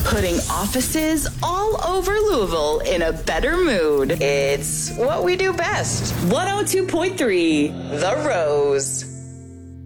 putting offices all over Louisville in a better mood. It's what we do best. 102.3 The Rose.